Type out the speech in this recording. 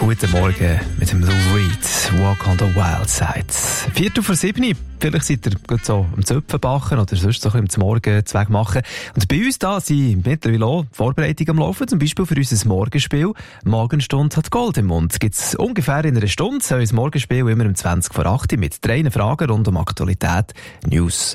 Guten Morgen mit dem Lou Reed, Walk on the Wild Side. 7:04, vielleicht seid ihr gut so am Zöpfenbachen oder sonst so ein bisschen am Morgenzweig machen. Und bei uns da sind mittlerweile auch Vorbereitungen am Laufen, zum Beispiel für unser Morgenspiel. Morgenstunde hat Gold im Mund. Gibt's ungefähr in einer Stunde, so ein Morgenspiel immer um 7:20 mit 3 Fragen rund um Aktualität, News